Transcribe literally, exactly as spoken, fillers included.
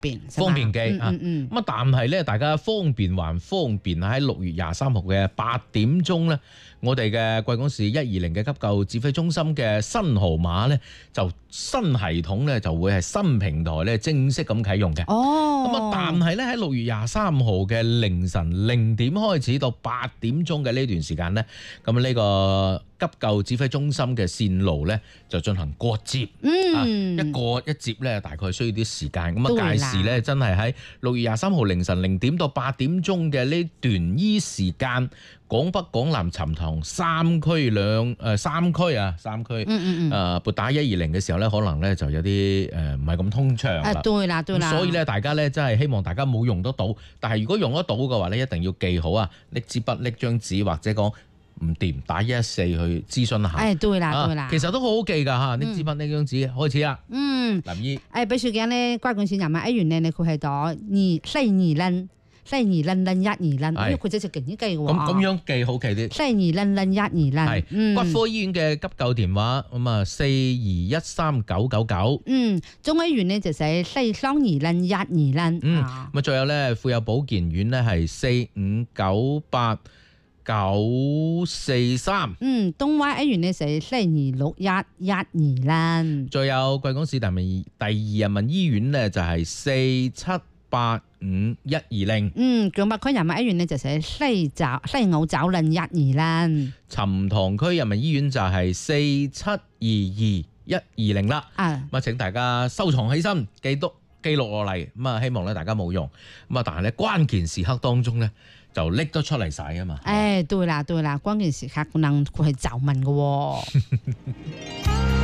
便， 方便機啊。咁啊，但係咧，大家方便還方便喺六月廿三號嘅八點鐘咧，我哋嘅貴港市一二零嘅急救指揮中心嘅新號碼咧，就新系統咧就會係新平台咧正式咁啟用嘅。 哦， 咁啊，但係咧喺六月廿三號嘅凌晨零點開始到八點鐘嘅呢段時間咧，咁呢個急救指揮中心嘅線路咧就進行割接，嗯，啊、一割一接咧大概需要啲時間。咁啊，屆時咧真係喺六月廿三號凌晨零點到八點鐘嘅呢段依時間，廣北、廣南、沉塘三區兩誒三區啊，三區，嗯嗯嗯，誒撥打一二零嘅時候咧，可能咧就有啲誒唔係咁通暢啦。對啦，對啦。所以咧，大家咧真係希望大家冇用得到，但係如果用得到嘅話咧，一定要記好啊，拎支筆、拎張紙或者講唔掂，打一一四去諮詢下。誒，對啦，對啦。其實都好好記㗎嚇，拎支筆、拎張紙，開始啦。嗯，林姨。誒，比如講咧，關公司入埋一元咧，你佢係咗二四二零。四二零零一二零，因為佢只係勁啲記嘅喎。咁咁樣記好記啲。四二零零一二零。係、嗯、骨科醫院嘅急救電話，咁啊四二一三九九九。嗯，中醫院呢就寫四三二零一二零。嗯，咁啊仲有咧婦幼保健院咧係四五九八九四三。嗯，東華醫院呢寫四二六一一二零。仲有貴港市第二第二人民醫院咧就係四七八五一二零。嗯，強北區人民醫院呢就寫四九四五九零一二零。沉塘區人民醫院就係四七二二一二零啦。啊，咁啊，請大家收藏起身，記錄記錄落嚟。咁啊，希望咧大家冇用。咁啊，但係咧關鍵時刻當中咧就拎得出嚟使啊嘛。誒，對啦對啦，關鍵時刻可能佢係就問嘅喎。